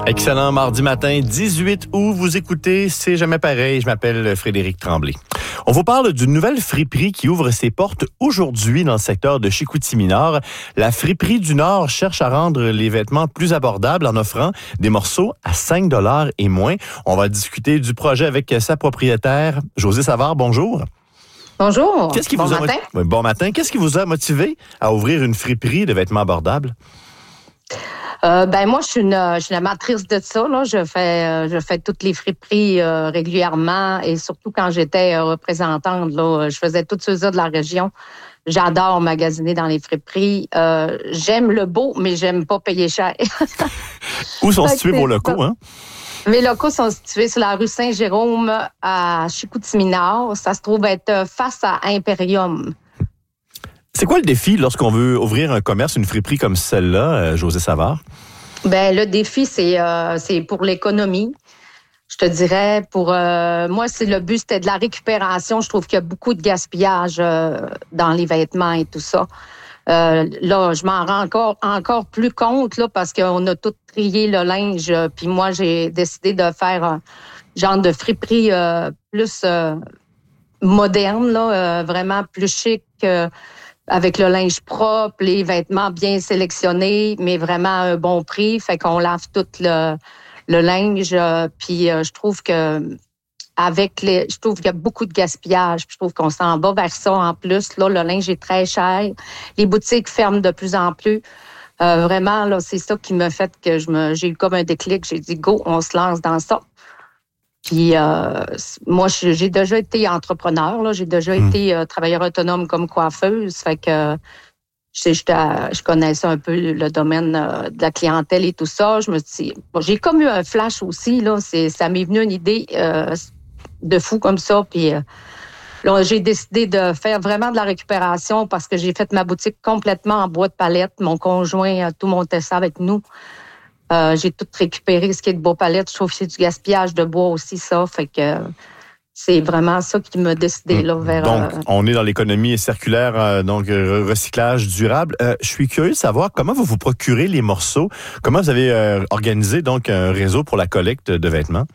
Excellent mardi matin, 18 août. Vous écoutez C'est jamais pareil. Je m'appelle Frédéric Tremblay. On vous parle d'une nouvelle friperie qui ouvre ses portes aujourd'hui dans le secteur de Chicoutimi-Nord. La friperie du Nord cherche à rendre les vêtements plus abordables en offrant des morceaux à 5 $ et moins. On va discuter du projet avec sa propriétaire, Josée Savard. Bonjour. Bonjour. Bon matin. Bon matin. Qu'est-ce qui vous a motivé à ouvrir une friperie de vêtements abordables? Moi, je suis une amatrice de ça. Là. Je fais toutes les friperies régulièrement et surtout quand j'étais représentante, là, je faisais tout ça de la région. J'adore magasiner dans les friperies. J'aime le beau, mais j'aime pas payer cher. Où sont situés vos locaux, hein? Mes locaux sont situés sur la rue Saint-Jérôme à Chicoutimi-Nord. Ça se trouve être face à Imperium. C'est quoi le défi lorsqu'on veut ouvrir un commerce, une friperie comme celle-là, Josée Savard? Le défi, c'est pour l'économie. Je te dirais, moi, le but, c'était de la récupération. Je trouve qu'il y a beaucoup de gaspillage dans les vêtements et tout ça. Là, je m'en rends encore plus compte là, parce qu'on a tout trié le linge. Puis moi, j'ai décidé de faire un genre de friperie plus moderne, là, vraiment plus chic. Avec le linge propre, les vêtements bien sélectionnés, mais vraiment à un bon prix. Fait qu'on lave tout le linge. Puis je trouve que je trouve qu'il y a beaucoup de gaspillage. Puis je trouve qu'on s'en va vers ça en plus. Là, le linge est très cher. Les boutiques ferment de plus en plus. Vraiment, là, c'est ça qui m'a fait que j'ai eu comme un déclic. J'ai dit, go, on se lance dans ça. Puis moi, j'ai déjà été entrepreneur, là. J'ai déjà été travailleur autonome comme coiffeuse. Fait que je connaissais un peu le domaine de la clientèle et tout ça. Je me suis dit, j'ai comme eu un flash aussi, là. Ça m'est venu une idée de fou comme ça. Puis là, j'ai décidé de faire vraiment de la récupération parce que j'ai fait ma boutique complètement en bois de palette. Mon conjoint, tout montait ça avec nous. J'ai tout récupéré, ce qui est de bois palette. Je trouve que c'est du gaspillage de bois aussi, ça. Fait que c'est vraiment ça qui m'a décidé là, vers... Donc, on est dans l'économie circulaire, donc recyclage durable. Je suis curieux de savoir comment vous procurez les morceaux. Comment vous avez organisé donc un réseau pour la collecte de vêtements?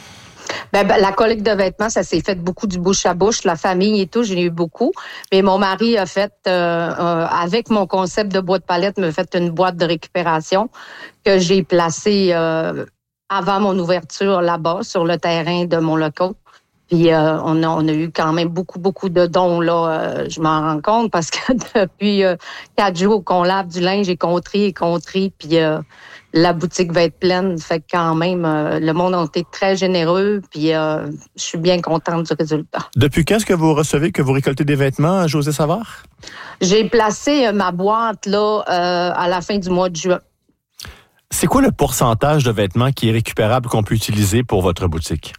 La collecte de vêtements, ça s'est fait beaucoup du bouche à bouche, la famille et tout, j'en ai eu beaucoup. Mais mon mari a fait, avec mon concept de bois de palette, m'a fait une boîte de récupération que j'ai placée avant mon ouverture là-bas, sur le terrain de mon local. Puis on a eu quand même beaucoup de dons, là. Je m'en rends compte parce que depuis 4 jours qu'on lave du linge et qu'on trie, puis la boutique va être pleine. Fait que quand même, le monde a été très généreux, puis je suis bien contente du résultat. Depuis quand est-ce que vous recevez, que vous récoltez des vêtements, Josée Savard? J'ai placé ma boîte là à la fin du mois de juin. C'est quoi le pourcentage de vêtements qui est récupérable qu'on peut utiliser pour votre boutique?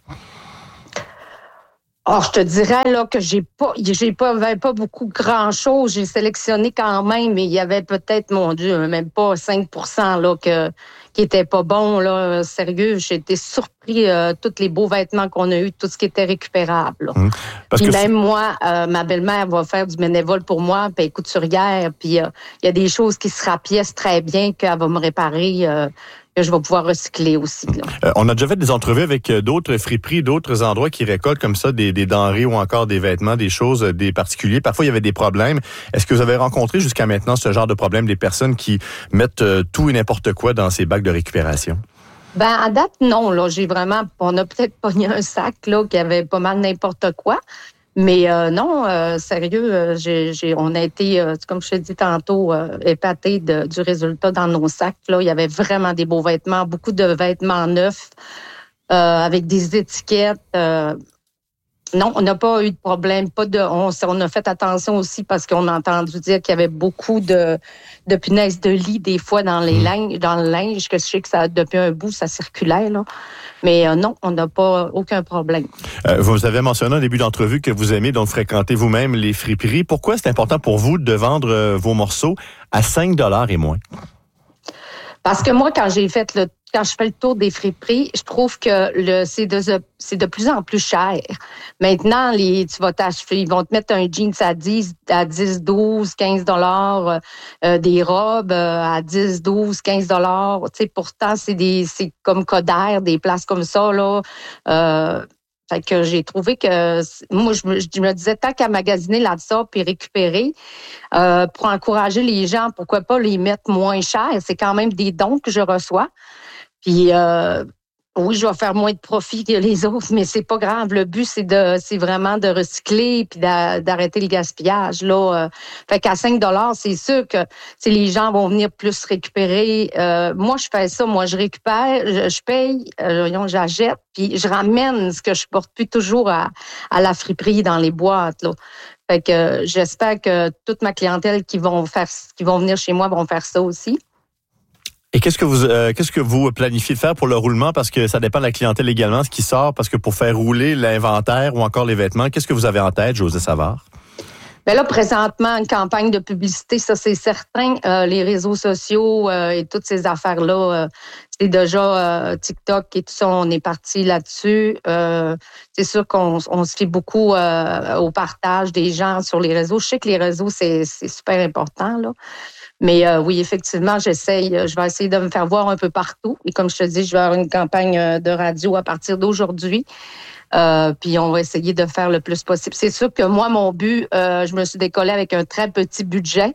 Je te dirais là que j'ai pas beaucoup grand-chose. J'ai sélectionné quand même, mais il y avait peut-être, mon Dieu, même pas 5% là qui était pas bon là. Sérieux, j'ai été surpris tous les beaux vêtements qu'on a eu, tout ce qui était récupérable. Puis même moi, ma belle-mère va faire du bénévole pour moi, puis elle est couturière, puis il y a des choses qui se rapiècent très bien qu'elle va me réparer. Que je vais pouvoir recycler aussi. Là. On a déjà fait des entrevues avec d'autres friperies, d'autres endroits qui récoltent comme ça des denrées ou encore des vêtements, des choses, des particuliers. Parfois, il y avait des problèmes. Est-ce que vous avez rencontré jusqu'à maintenant ce genre de problème, des personnes qui mettent tout et n'importe quoi dans ces bacs de récupération? À date, non. Là, on a peut-être pogné un sac là qui avait pas mal n'importe quoi. Mais non, sérieux, on a été, comme je t'ai dit tantôt, épatés du résultat dans nos sacs. Là, il y avait vraiment des beaux vêtements, beaucoup de vêtements neufs, avec des étiquettes. Non, on n'a pas eu de problème. On a fait attention aussi parce qu'on a entendu dire qu'il y avait beaucoup de punaises de lit des fois dans le linge, que je sais que ça depuis un bout ça circulait là. Mais non, on n'a pas aucun problème. Vous avez mentionné en début d'entrevue que vous aimez donc fréquenter vous-même les friperies. Pourquoi c'est important pour vous de vendre vos morceaux à 5 $ et moins? Parce que moi, quand j'ai fait quand je fais le tour des friperies, je trouve que c'est de plus en plus cher. Maintenant, ils vont te mettre un jeans à 10, 12, 15 $, des robes à 10, 12, 15 $. Tu sais, pourtant, c'est comme Coderre, des places comme ça, là. Fait que j'ai trouvé que moi, je me disais, tant qu'à magasiner là-dessus puis récupérer, pour encourager les gens, pourquoi pas les mettre moins cher? C'est quand même des dons que je reçois. Puis oui, je vais faire moins de profit que les autres, mais c'est pas grave. Le but, c'est vraiment de recycler puis d'arrêter le gaspillage. Là, fait qu'à 5 $, c'est sûr que les gens vont venir plus récupérer. Moi, je fais ça. Moi, je récupère, je paye, j'achète, puis je ramène ce que je porte plus toujours à la friperie dans les boîtes. Là. Fait que j'espère que toute ma clientèle qui vont venir chez moi vont faire ça aussi. Et qu'est-ce que vous planifiez de faire pour le roulement? Parce que ça dépend de la clientèle également, ce qui sort. Parce que pour faire rouler l'inventaire ou encore les vêtements, qu'est-ce que vous avez en tête, Josée Savard? Bien là, présentement, une campagne de publicité, ça, c'est certain. Les réseaux sociaux et toutes ces affaires-là, c'est déjà TikTok et tout ça, on est parti là-dessus. C'est sûr qu'on se fie beaucoup au partage des gens sur les réseaux. Je sais que les réseaux, c'est super important, là. Mais oui, effectivement, je vais essayer de me faire voir un peu partout. Et comme je te dis, je vais avoir une campagne de radio à partir d'aujourd'hui. Puis on va essayer de faire le plus possible. C'est sûr que moi, mon but, je me suis décollée avec un très petit budget.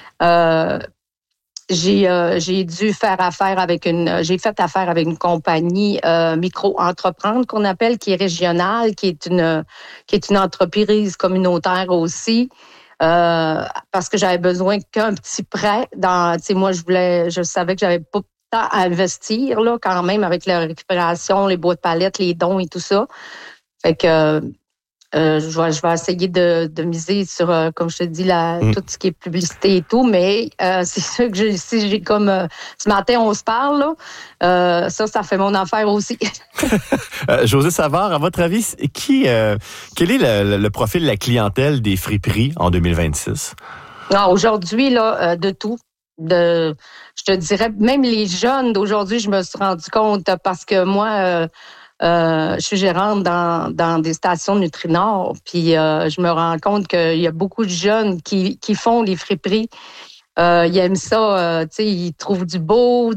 J'ai dû faire affaire j'ai fait affaire avec une compagnie micro-entreprendre qu'on appelle, qui est régionale, qui est une entreprise communautaire aussi. Parce que j'avais besoin qu'un petit prêt moi, je savais que j'avais pas de temps à investir, là, quand même, avec la récupération, les boîtes palettes, les dons et tout ça. Fait que, je vais essayer de miser sur, comme je te dis, tout ce qui est publicité et tout, mais c'est sûr que j'ai comme ce matin on se parle, là, ça fait mon affaire aussi. Josée Savard, à votre avis, quel est le profil de la clientèle des friperies en 2026? Non, aujourd'hui, là, de tout. Je te dirais, même les jeunes d'aujourd'hui, je me suis rendu compte parce que moi, je suis gérante dans des stations Nutrinor, puis je me rends compte qu'il y a beaucoup de jeunes qui font les friperies. Ils aiment ça, tu sais, ils trouvent du beau,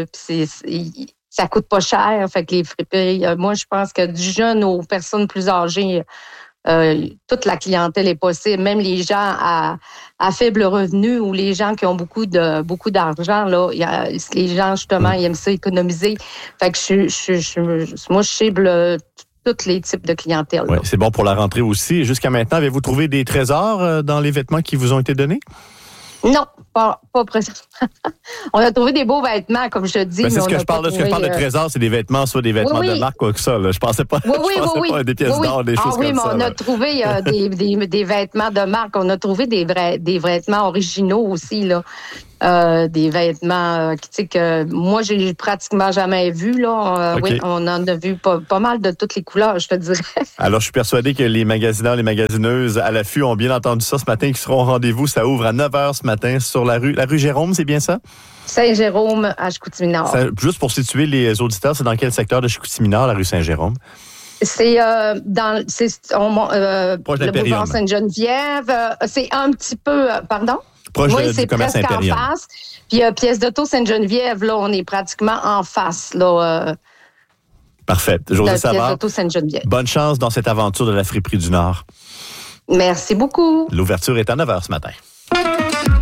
ça coûte pas cher, fait que les friperies. Moi, je pense que du jeune aux personnes plus âgées, toute la clientèle est possible, même les gens à faible revenu ou les gens qui ont beaucoup d'argent, là, les gens, justement, ils aiment ça économiser. Fait que moi, je cible tous les types de clientèle. Oui, c'est bon pour la rentrée aussi. Jusqu'à maintenant, avez-vous trouvé des trésors dans les vêtements qui vous ont été donnés? Non, pas précisément. On a trouvé des beaux vêtements, comme je te dis. Ben, c'est ce que je parle. Ce que je parle de trésors, c'est des vêtements, soit des vêtements de marque, quoi que ça. Là. Je pensais pas. Pas à des pièces d'or, des choses comme ça. Oui, mais on a trouvé des vêtements de marque. On a trouvé des vêtements originaux aussi, là. Des vêtements que moi, j'ai pratiquement jamais vu, là. Okay. Oui, on en a vu pas mal de toutes les couleurs, je te dirais. Alors, je suis persuadé que les magasineurs, les magasineuses à l'affût ont bien entendu ça ce matin, qui seront au rendez-vous. Ça ouvre à 9h ce matin sur la rue Jérôme, c'est bien ça? Saint-Jérôme, à Chicoutimi-Nord. Juste pour situer les auditeurs, c'est dans quel secteur de Chicoutimi-Nord, la rue Saint-Jérôme? C'est le boulevard Sainte-Geneviève. C'est un petit peu... pardon? Proche du commerce Impérium. En face. Puis pièce d'auto Sainte-Geneviève, là, on est pratiquement en face, là. Parfait. Josée Savard, pièce d'auto Sainte-Geneviève. Bonne chance dans cette aventure de la friperie du Nord. Merci beaucoup. L'ouverture est à 9h ce matin.